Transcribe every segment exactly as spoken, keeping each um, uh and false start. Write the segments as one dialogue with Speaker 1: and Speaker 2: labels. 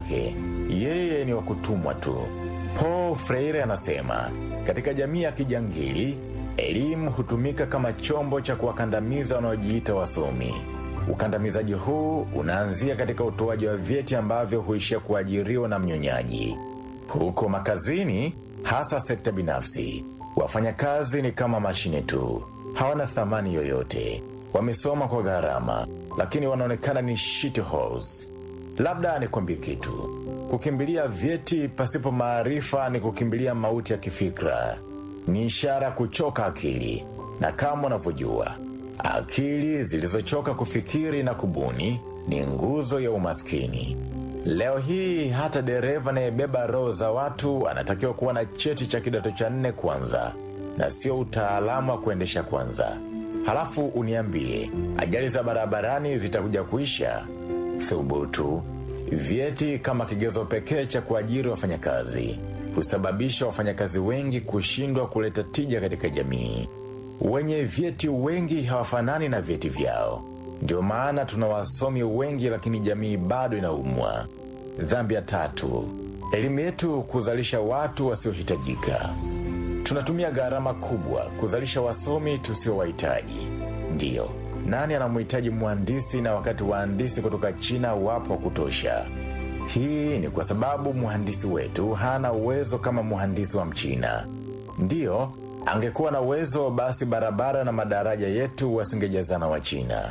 Speaker 1: wake. Yeye ni wa kutumwa tu. Paul Freire anasema, katika jamii ya kijangili, elimu hutumika kama chombo cha kuwakandamiza wanaojiita wasomi. Ukandamizaji huu unaanzia katika utoaji wa vyeti ambavyo huishia kuajiriwa na mnyonyaji. Huko makazini, hasa sekta binafsi, wafanyakazi ni kama mashine tu. Hawana thamani yoyote. Wamesoma kwa gharama, lakini wanaonekana ni shit holes. Labda nikwambie kitu. Kukimbilia vyeti pasipo maarifa ni kukimbilia mauti ya kifikra. Ni ishara kuchoka akili. Na kama unavyojua, akili zilizochoka kufikiri na kubuni ni nguzo ya umaskini. Leo hii hata dereva anayebeba roho za watu anatakiwa kuwa na cheti cha kidato cha nne kwanza, na sio utaalamu wa kuendesha kwanza. Halafu uniambie, ajali za barabarani zitakuja kuisha? Thubutu. Vyeti kama kigezo pekee cha kuajiri wafanyakazi husababisha wafanyakazi wengi kushindwa kuleta tija katika jamii. Wenye vyeti wengi hawafanani na vyeti vyao. Ndio maana tuna wasomi wengi lakini jamii bado inaumwa. Dhambi ya tatu, elimu yetu kuzalisha watu wasiohitajika. Tunatumia gharama kubwa kuzalisha wasomi tusiowahitaji. Ndiyo, nani anamhitaji mhandisi na wakati wahandisi kutoka China wapo wa kutosha? Hii ni kwa sababu mhandisi wetu hana uwezo kama mhandisi wa Mchina. Ndiyo, angekuwa na uwezo basi barabara na madaraja yetu wasingejazana wa China.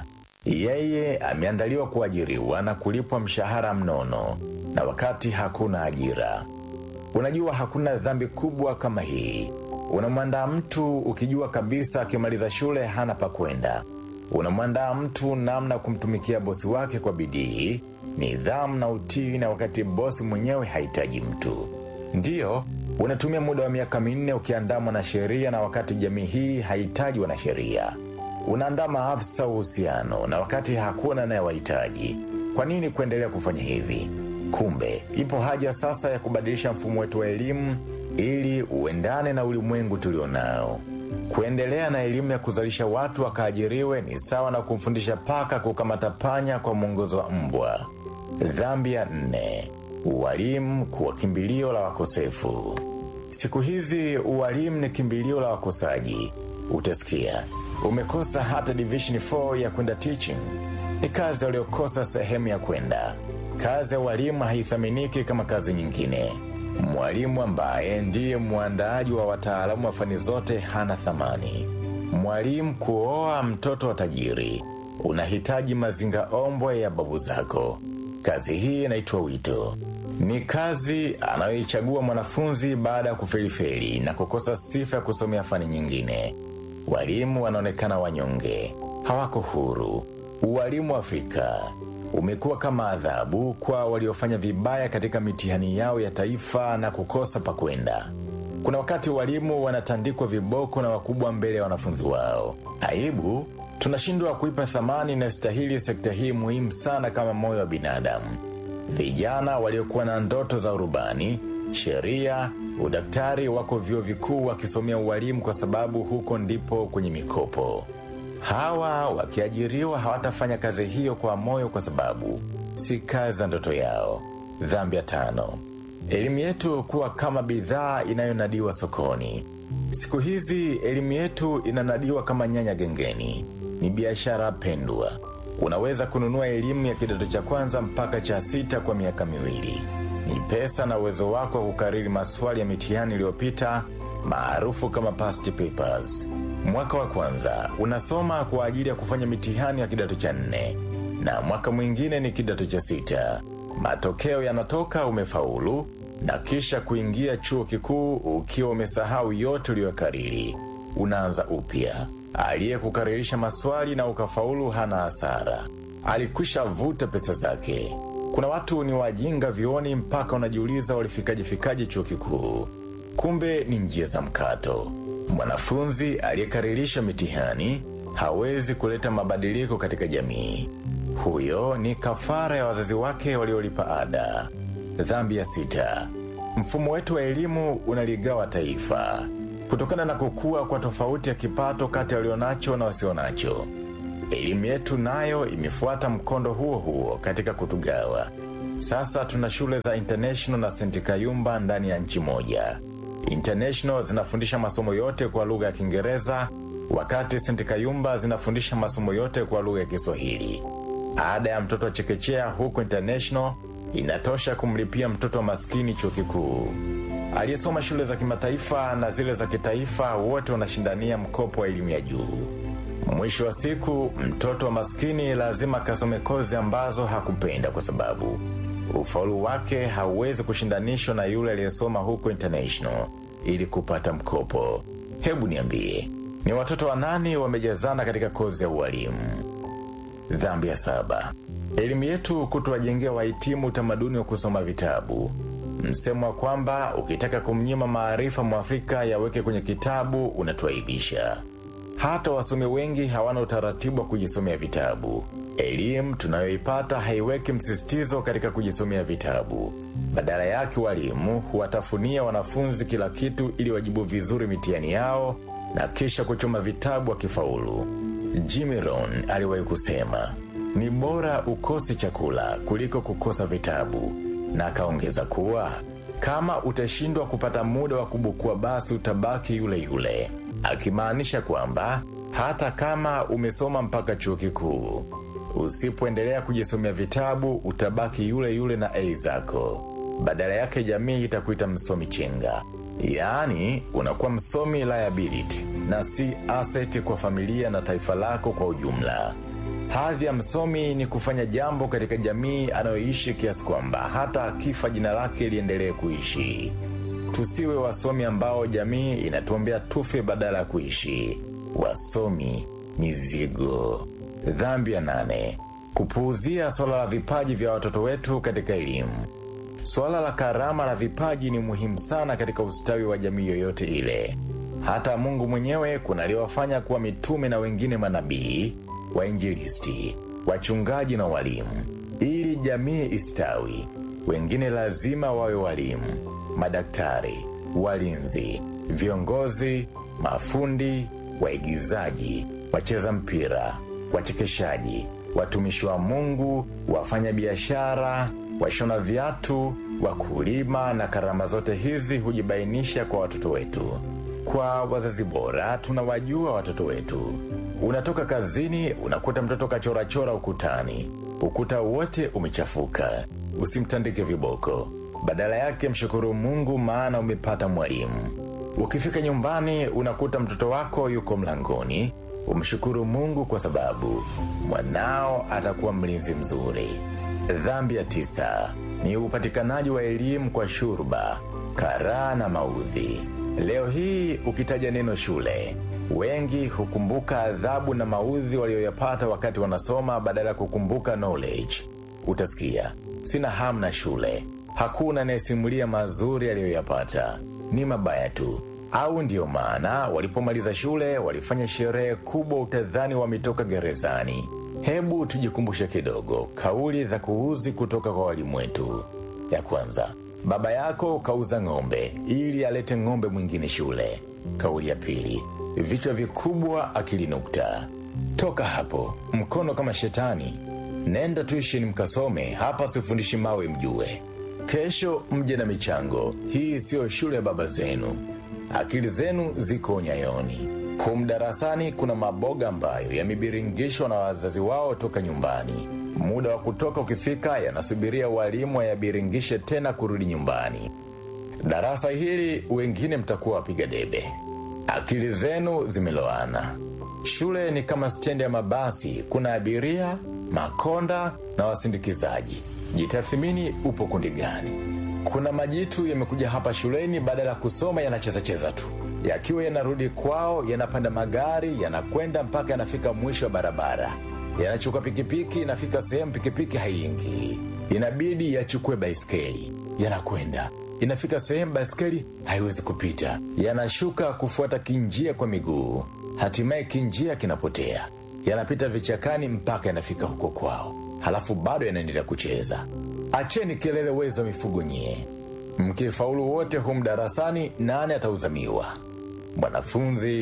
Speaker 1: Yeye ameandaliwa kuajiriwa na kulipwa mshahara mnono, na wakati hakuna ajira. Unajua hakuna dhambi kubwa kama hii. Unamwandaa mtu ukijua kabisa akimaliza shule hana pa kwenda. Unamwandaa mtu namna kumtumikia bosi wake kwa bidii, nidhamu na utii, na wakati bosi mwenyewe hahitaji mtu. Ndiyo, unatumia muda wa miaka minne ukiandama na sheria na wakati jamii hii hahitaji wanasheria. Unaandaa maafisa uhusiano na wakati hakuna anayewahitaji. Kwa nini kuendelea kufanya hivi? Kumbe, ipo haja sasa ya kubadilisha mfumo wetu wa elimu ili uendane na ulimwengu tulionao. Kuendelea na elimu ya kuzalisha watu wakaajiriwe ni sawa na kumfundisha paka kukamata panya kwa mwongozo wa mbwa. Dhambi ya nne, ualimu kuwa kimbilio la wakosefu. Siku hizi ualimu ni kimbilio la wakosaji. Utasikia, umekosa hata division four ya kwenda teaching. Ni kazi waliokosa sehemu ya kwenda. Kazi ya walimu haithaminiki kama kazi nyingine. Mwalimu ambaye ndiye muandaaji wa wataalamu wa fani zote hana thamani. Mwalimu kuoa mtoto wa tajiri, unahitaji mazinga ombwe ya babu zako. Kazi hii inaitwa wito. Ni kazi anayoichagua mwanafunzi baada ya kufelifeli na kukosa sifa ya kusomea fani nyingine. Walimu wanaonekana wanyonge, hawako huru. Ualimu wa Afrika umekuwa kama adhabu kwa waliofanya vibaya katika mitihani yao ya taifa na kukosa pa kwenda. Kuna wakati walimu wanatandikwa viboko na wakubwa mbele ya wanafunzi wao. Aibu, tunashindwa kuipa thamani na stahili sekta hii muhimu sana kama moyo wa binadamu. Vijana waliokuwa na ndoto za urubani, sheria, udaktari wako vyuo vikuu wakisomea ualimu kwa sababu huko ndipo kwenye mikopo. Hawa wakiajiriwa hawatafanya kazi hiyo kwa moyo kwa sababu si kazi za ndoto yao. Dhambi ya tano, elimu yetu kuwa kama bidhaa inayonadiwa sokoni. Siku hizi elimu yetu inanadiwa kama nyanya gengeni. Ni biashara pendwa. Unaweza kununua elimu ya kidato cha kwanza mpaka cha sita kwa miaka miwili. Ni pesa na uwezo wako wa kukariri maswali ya mitihani iliyopita, maarufu kama past papers. Mwaka wa kwanza unasoma kwa ajili ya kufanya mitihani ya kidato cha nne, na mwaka mwingine ni kidato cha sita. Matokeo yanatoka umefaulu, na kisha kuingia chuo kikuu ukiwa umesahau yote uliyokariri. Unaanza upya. Aliyekukaririsha maswali na ukafaulu hana hasara. Alikwisha vuta pesa zake. Kuna watu ni wajinga vioni mpaka unajiuliza walifikaje fikaje chuo kikuu. Kumbe ni njia za mkato. Mwanafunzi aliyekaririsha mitihani hawezi kuleta mabadiliko katika jamii. Huyo ni kafara ya wazazi wake waliolipa ada. Dhambi ya sita, mfumo wetu wa elimu unaligawa taifa kutokana na kukua kwa tofauti ya kipato kati ya walionacho na wasionacho. Elimu yetu nayo imefuata mkondo huo huo katika kutugawa. Sasa tuna shule za International na Saint Kayumba ndani ya nchi moja. International zinafundisha masomo yote kwa lugha ya Kiingereza, wakati Saint Kayumba zinafundisha masomo yote kwa lugha ya Kiswahili. Ada ya mtoto wa chekechea huko International inatosha kumlipia mtoto maskini chuo kikuu. Aliyesoma shule za kimataifa na zile za kitaifa wote wanashindania mkopo wa elimu ya juu. Mwisho wa siku, mtoto wa maskini lazima kasome kozi ambazo hakupenda kwa sababu ufaulu wake hauwezi kushindanishwa na yule aliyesoma huko International ili kupata mkopo. Hebu niambie, ni watoto wanani wamejazana katika kozi ya ualimu? Dhambi ya saba. Elimu yetu kutuwajengea wahitimu utamaduni wa kusoma vitabu. Msemo wa kwamba ukitaka kumnyima maarifa Mwafrika yaweke kwenye kitabu unatuaibisha. Hata wasomi wengi hawana utaratibu wa kujisomea vitabu. Elimu tunayoipata haiweki msisitizo katika kujisomea vitabu. Badala yake walimu huwatafunia wanafunzi kila kitu ili wajibu vizuri mitihani yao na kisha kuchoma vitabu wakifaulu. Jimmy Rohn aliwahi kusema, ni bora ukose chakula kuliko kukosa vitabu. Na akaongeza kuwa, kama utashindwa kupata muda wa kubukua basi utabaki yule yule. Akimaanisha kwamba, hata kama umesoma mpaka chuo kikuu, usipoendelea kujisomea vitabu utabaki yule yule na A zako. Badala yake jamii itakuita msomi chenga. Yaani, unakuwa msomi liability na si asset kwa familia na taifa lako kwa ujumla. Hadhi ya msomi ni kufanya jambo katika jamii anayoishi kiasi kwamba hata akifa jina lake liendelee kuishi. Tusiwe wasomi ambao jamii inatuombea tufe badala ya kuishi. Wasomi mizigo. Dhambi ya nane. Kupuuzia swala la vipaji vya watoto wetu katika elimu. Swala la karama na vipaji ni muhimu sana katika ustawi wa jamii yoyote ile. Hata Mungu mwenyewe kuna aliowafanya kuwa mitume na wengine manabii, wainjilisti, wachungaji na walimu. Ili jamii istawi, wengine lazima wawe walimu, madaktari, walinzi, viongozi, mafundi, waigizaji, wacheza mpira, wachekeshaji, watumishi wa Mungu, wafanya biashara, washona viatu, wakulima, na karama zote hizi hujibainisha kwa watoto wetu. Kwa wazazi bora tunawajua watoto wetu. Unatoka kazini, unakuta mtoto kachora chora ukutani. Ukuta wote umechafuka. Usimtandike viboko. Badala yake mshukuru Mungu maana umepata mwalimu. Ukifika nyumbani unakuta mtoto wako yuko mlangoni, umshukuru Mungu kwa sababu mwanao atakuwa mlinzi mzuri. Dhambi ya tisa ni upatikanaji wa elimu kwa shurba, karaa na maudhi. Leo hii ukitaja neno shule, wengi hukumbuka adhabu na maudhi walioyapata wakati wanasoma badala ya kukumbuka knowledge. Utasikia, sina hamu na shule. Hakuna anayesimulia mazuri aliyoyapata. Ni mabaya tu. Au ndio maana walipomaliza shule walifanya sherehe kubwa utadhani wametoka gerezani. Hebu tujikumbushe kidogo kauli za kuuzi kutoka kwa walimu wetu. Ya kwanza, baba yako kauza ng'ombe ili alete ng'ombe mwingine shule. Kauli ya pili, vichwa vikubwa akili nukta. Toka hapo, mkono kama shetani. Nenda tuition mkasome, hapa sifundishi mawe mjue. Kesho mje na michango, hii sio shule ya baba zenu. Akili zenu ziko nyayoni. Humu darasani kuna maboga ambayo yamebiringishwa na wazazi wao toka nyumbani. Muda wa kutoka ukifika yanasubiria walimu wayabiringishe tena kurudi nyumbani. Darasa hili wengine mtakuwa wapiga debe. Akili zenu zimeloana. Shule ni kama stendi ya mabasi, kuna abiria, makonda na wasindikizaji. Jitathimini upo kundi gani? Kuna majitu yamekuja hapa shuleni badala kusoma yanacheza cheza tu. Yakiwa yanarudi kwao yanapanda magari, yanakwenda mpaka yanafika mwisho wa barabara. Yanachukua pikipiki, inafika sehemu pikipiki haiingii. Inabidi yachukue baiskeli. Yanakwenda. Inafika sehemu baiskeli haiwezi kupita. Yanashuka kufuata kinjia kwa miguu. Hatimaye kinjia kinapotea. Yanapita vichakani mpaka yanafika huko kwao. Halafu bado yanaendelea kucheza. Acheni kelele wezo mifugo nyie. Mkifaulu wote humu darasani, nani atauzamiwa? Mwanafunzi,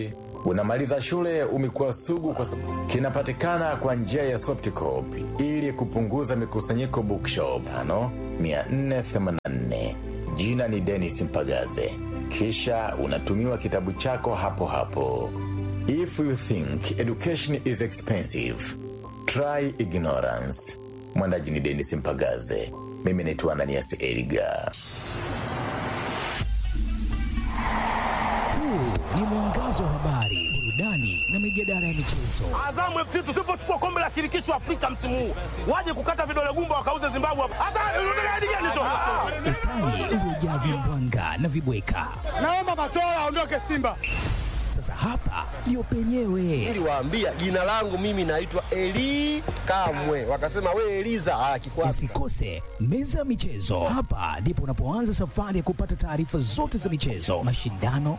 Speaker 1: Unamaliza shule umekuwa sugu kwa sababu kinapatikana kwa njia ya soft copy ili kupunguza mikusanyiko bookshop. Ano, mia nne themanini na nne. Jina ni Dennis Mpagaze. Kisha unatumiwa kitabu chako hapo hapo. If you think education is expensive, try ignorance. Mwandaji ni Dennis Mpagaze. Mimi naitwa Ananias Edgar.
Speaker 2: Huu ni mwangazo wa habari, burudani na mijadala ya michezo.
Speaker 3: Azamu F C tusipochukua kombe la shirikisho Afrika msimu huu, waje kukata vidole gumba wakauze Zimbabwe hapa. Hata unataka hadi gani tu?
Speaker 2: Utani uliojaa vimbwanga na vibweka.
Speaker 3: Naomba Matola aondoke Simba.
Speaker 2: Sasa hapa ndio penyewe.
Speaker 4: Niliwaambia jina langu mimi naitwa Eli Kamwe. Wakasema we Eliza ah kikwasi.
Speaker 2: Usikose meza ya michezo. Hapa ndipo unapoanza safari ya kupata taarifa zote za michezo, mashindano,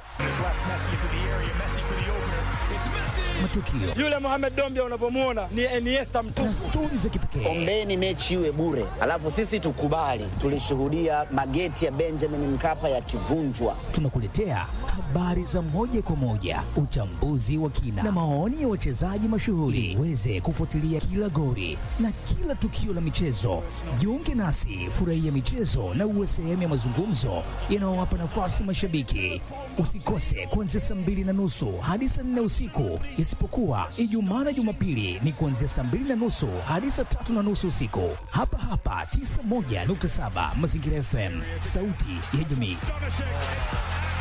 Speaker 2: matukio.
Speaker 5: Yule Mohamed Dombia unavyomuona ni Iniesta mtupu.
Speaker 2: Na stori za kipekee.
Speaker 6: Ombeni mechi iwe bure. Alafu sisi tukubali. Tulishuhudia mageti ya Benjamin Mkapa yakivunjwa.
Speaker 2: Tunakuletea habari za moja kwa moja, uchambuzi wa kina na maoni ya wachezaji mashuhuri. Uweze kufuatilia kila goli na kila tukio la michezo. Jiunge nasi, furahia michezo na uwe sehemu ya mazungumzo yanayowapa nafasi mashabiki. Usikose kuanzia saa mbili na nusu hadi saa nne usiku, isipokuwa Ijumaa na Jumapili ni kuanzia saa mbili na nusu hadi saa tatu na nusu usiku. Hapa hapa tisa moja nukta saba Mazingira F M, sauti ya jamii.